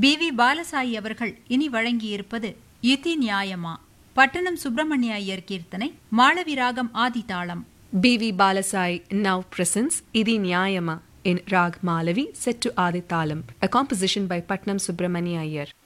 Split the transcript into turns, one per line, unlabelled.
PV. Balasai அவர்கள் இனி வழங்கியிருப்பது யுதி நியாயமா. பட்டணம் சுப்பிரமணிய ஐயர் கீர்த்தனை, மாளவி ராகம் ஆதிதாளம்.
B.V. Balasai now presents Idi Nyayama in Rag Malavi set to Adithalam, a composition by Patnam Subramania Iyer.